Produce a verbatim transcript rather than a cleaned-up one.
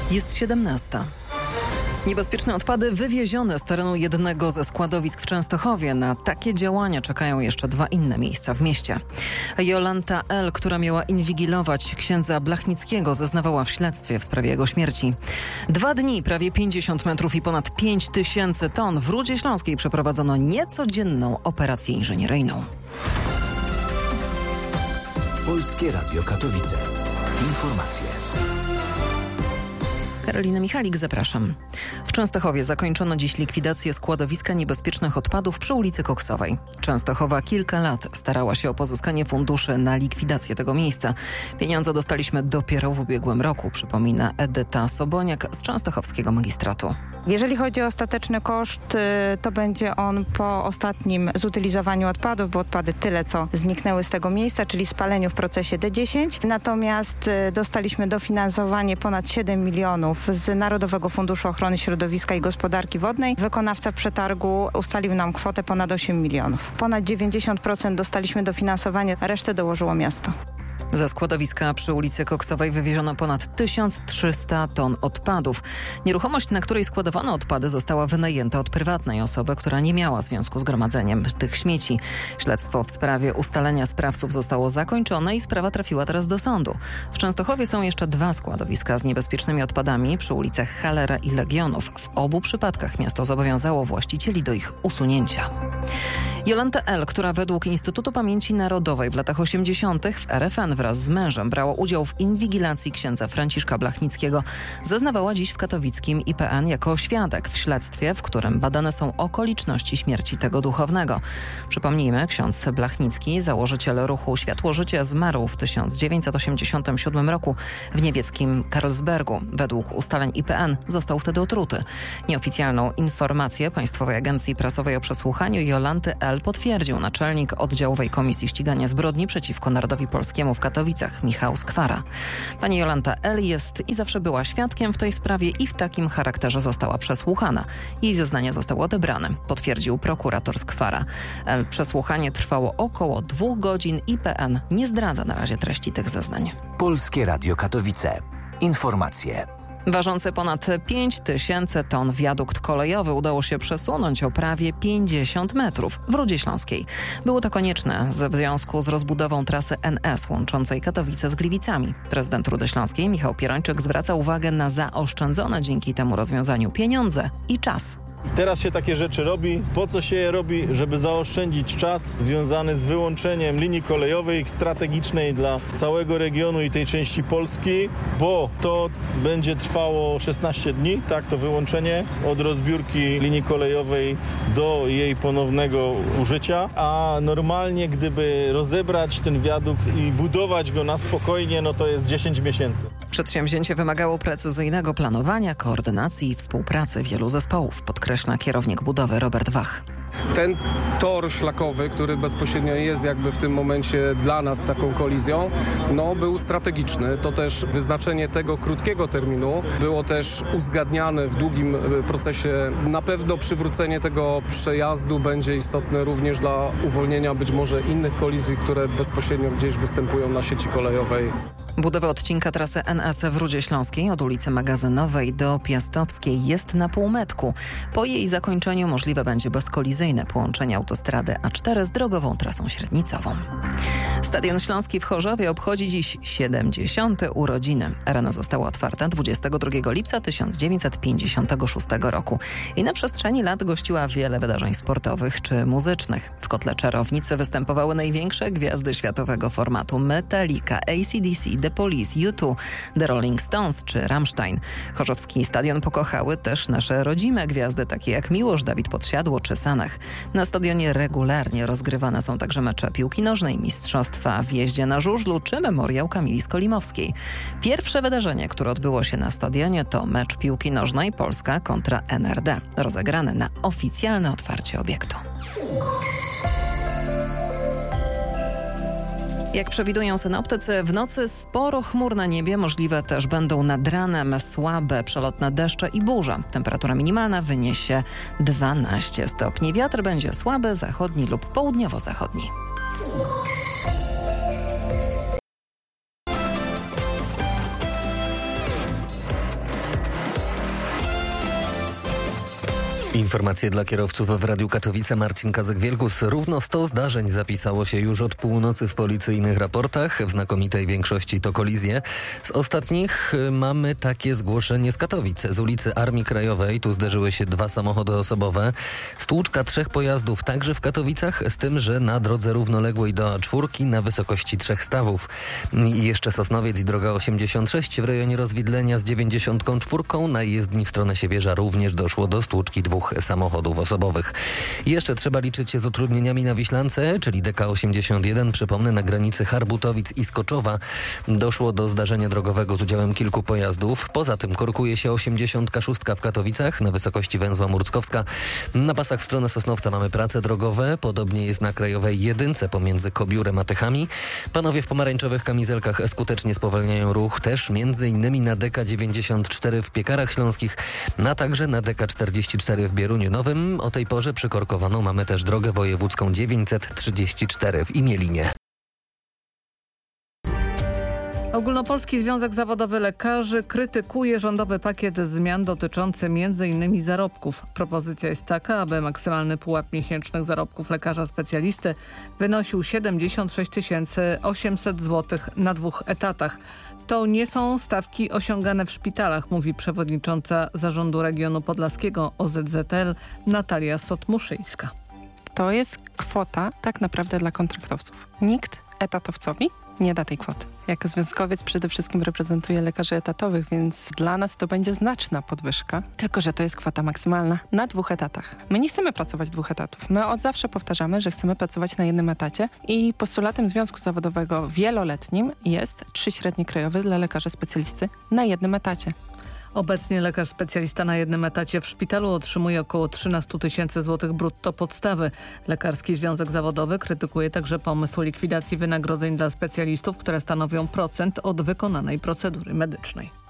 Jest siedemnasta. Niebezpieczne odpady wywiezione z terenu jednego ze składowisk w Częstochowie. Na takie działania czekają jeszcze dwa inne miejsca w mieście. Jolanta L., która miała inwigilować księdza Blachnickiego, zeznawała w śledztwie w sprawie jego śmierci. Dwa dni, prawie pięćdziesiąt metrów i ponad pięć tysięcy ton w Rudzie Śląskiej przeprowadzono niecodzienną operację inżynieryjną. Polskie Radio Katowice. Informacje. Karolina Michalik, zapraszam. W Częstochowie zakończono dziś likwidację składowiska niebezpiecznych odpadów przy ulicy Koksowej. Częstochowa kilka lat starała się o pozyskanie funduszy na likwidację tego miejsca. Pieniądze dostaliśmy dopiero w ubiegłym roku, przypomina Edyta Soboniak z częstochowskiego magistratu. Jeżeli chodzi o ostateczny koszt, to będzie on po ostatnim zutylizowaniu odpadów, bo odpady tyle, co zniknęły z tego miejsca, czyli spaleniu w procesie D dziesięć. Natomiast dostaliśmy dofinansowanie ponad siedem milionów z Narodowego Funduszu Ochrony Środowiska i Gospodarki Wodnej. Wykonawca przetargu ustalił nam kwotę ponad osiem milionów. Ponad dziewięćdziesiąt procent dostaliśmy dofinansowanie, resztę dołożyło miasto. Ze składowiska przy ulicy Koksowej wywieziono ponad tysiąc trzysta ton odpadów. Nieruchomość, na której składowano odpady, została wynajęta od prywatnej osoby, która nie miała związku z gromadzeniem tych śmieci. Śledztwo w sprawie ustalenia sprawców zostało zakończone i sprawa trafiła teraz do sądu. W Częstochowie są jeszcze dwa składowiska z niebezpiecznymi odpadami przy ulicach Halera i Legionów. W obu przypadkach miasto zobowiązało właścicieli do ich usunięcia. Jolanta L., która według Instytutu Pamięci Narodowej w latach osiemdziesiątych w R F N wraz z mężem brała udział w inwigilacji księdza Franciszka Blachnickiego, zeznawała dziś w katowickim I P N jako świadek w śledztwie, w którym badane są okoliczności śmierci tego duchownego. Przypomnijmy, ksiądz Blachnicki, założyciel ruchu Światło Życie, zmarł w tysiąc dziewięćset osiemdziesiątym siódmym roku w niemieckim Karlsbergu. Według ustaleń I P N został wtedy otruty. Nieoficjalną informację Państwowej Agencji Prasowej o przesłuchaniu Jolanty L. potwierdził naczelnik Oddziałowej Komisji Ścigania Zbrodni przeciwko Narodowi Polskiemu w Katowicach, Michał Skwara. Pani Jolanta L. jest i zawsze była świadkiem w tej sprawie i w takim charakterze została przesłuchana. Jej zeznania zostały odebrane, potwierdził prokurator Skwara. L. Przesłuchanie trwało około dwóch godzin. I P N nie zdradza na razie treści tych zeznań. Polskie Radio Katowice. Informacje. Ważący ponad pięć tysięcy ton wiadukt kolejowy udało się przesunąć o prawie pięćdziesiąt metrów w Rudzie Śląskiej. Było to konieczne ze w związku z rozbudową trasy N S łączącej Katowice z Gliwicami. Prezydent Rudy Śląskiej Michał Pierończyk zwraca uwagę na zaoszczędzone dzięki temu rozwiązaniu pieniądze i czas. Teraz się takie rzeczy robi. Po co się je robi? Żeby zaoszczędzić czas związany z wyłączeniem linii kolejowej strategicznej dla całego regionu i tej części Polski, bo to będzie trwało szesnaście dni, tak, to wyłączenie od rozbiórki linii kolejowej do jej ponownego użycia, a normalnie gdyby rozebrać ten wiadukt i budować go na spokojnie, no to jest dziesięć miesięcy. Przedsięwzięcie wymagało precyzyjnego planowania, koordynacji i współpracy wielu zespołów, podkreśla kierownik budowy Robert Wach. Ten tor szlakowy, który bezpośrednio jest jakby w tym momencie dla nas taką kolizją, no był strategiczny. To też wyznaczenie tego krótkiego terminu było też uzgadniane w długim procesie. Na pewno przywrócenie tego przejazdu będzie istotne również dla uwolnienia być może innych kolizji, które bezpośrednio gdzieś występują na sieci kolejowej. Budowa odcinka trasy N S w Rudzie Śląskiej od ulicy Magazynowej do Piastowskiej jest na półmetku. Po jej zakończeniu możliwe będzie bezkolizyjne połączenie autostrady A cztery z drogową trasą średnicową. Stadion Śląski w Chorzowie obchodzi dziś siedemdziesiąte urodziny. Arena została otwarta dwudziestego drugiego lipca tysiąc dziewięćset pięćdziesiątego szóstego roku i na przestrzeni lat gościła wiele wydarzeń sportowych czy muzycznych. W kotle czarownicy występowały największe gwiazdy światowego formatu: Metallica, A C D C, The Police, U dwa, The Rolling Stones czy Rammstein. Chorzowski stadion pokochały też nasze rodzime gwiazdy, takie jak Miłosz, Dawid Podsiadło czy Sanach. Na stadionie regularnie rozgrywane są także mecze piłki nożnej, mistrzostwa w jeździe na żużlu czy memoriał Kamili Skolimowskiej. Pierwsze wydarzenie, które odbyło się na stadionie, to mecz piłki nożnej Polska kontra N R D, rozegrany na oficjalne otwarcie obiektu. Jak przewidują synoptycy, w nocy sporo chmur na niebie, możliwe też będą nad ranem słabe przelotne deszcze i burze. Temperatura minimalna wyniesie dwanaście stopni. Wiatr będzie słaby, zachodni lub południowo-zachodni. Informacje dla kierowców w Radiu Katowice. Marcin Kazek-Wielgus. Równo sto zdarzeń zapisało się już od północy w policyjnych raportach. W znakomitej większości to kolizje. Z ostatnich mamy takie zgłoszenie z Katowic. Z ulicy Armii Krajowej. Tu zderzyły się dwa samochody osobowe. Stłuczka trzech pojazdów także w Katowicach, z tym, że na drodze równoległej do A cztery na wysokości trzech stawów. I jeszcze Sosnowiec i droga osiemdziesiąt sześć w rejonie rozwidlenia z dziewięćdziesiąt cztery. Na jezdni w stronę Siewierza również doszło do stłuczki dwóch samochodów osobowych. Jeszcze trzeba liczyć się z utrudnieniami na Wiślance, czyli D K osiemdziesiąt jeden. Przypomnę, na granicy Harbutowic i Skoczowa doszło do zdarzenia drogowego z udziałem kilku pojazdów. Poza tym korkuje się osiemdziesiąt sześć w Katowicach na wysokości węzła Murckowska. Na pasach w stronę Sosnowca mamy prace drogowe. Podobnie jest na Krajowej Jedynce pomiędzy Kobiórem a Tychami. Panowie w pomarańczowych kamizelkach skutecznie spowalniają ruch też między innymi na D K dziewięćdziesiąt cztery w Piekarach Śląskich, a także na D K czterdzieści cztery w Bieruniu Nowym. O tej porze przykorkowaną mamy też drogę wojewódzką dziewięćset trzydzieści cztery w Imielinie. Ogólnopolski Związek Zawodowy Lekarzy krytykuje rządowy pakiet zmian dotyczący m in zarobków. Propozycja jest taka, aby maksymalny pułap miesięcznych zarobków lekarza specjalisty wynosił siedemdziesiąt sześć tysięcy osiemset złotych na dwóch etatach. To nie są stawki osiągane w szpitalach, mówi przewodnicząca Zarządu Regionu Podlaskiego O Z Z L Natalia Sotmuszyńska. To jest kwota tak naprawdę dla kontraktowców. Nikt etatowcowi nie da tej kwoty. Jako związkowiec przede wszystkim reprezentuję lekarzy etatowych, więc dla nas to będzie znaczna podwyżka, tylko że to jest kwota maksymalna na dwóch etatach. My nie chcemy pracować dwóch etatów. My od zawsze powtarzamy, że chcemy pracować na jednym etacie i postulatem Związku Zawodowego wieloletnim jest trzy średnie krajowe dla lekarza specjalisty na jednym etacie. Obecnie lekarz specjalista na jednym etacie w szpitalu otrzymuje około trzynaście tysięcy złotych brutto podstawy. Lekarski Związek Zawodowy krytykuje także pomysł likwidacji wynagrodzeń dla specjalistów, które stanowią procent od wykonanej procedury medycznej.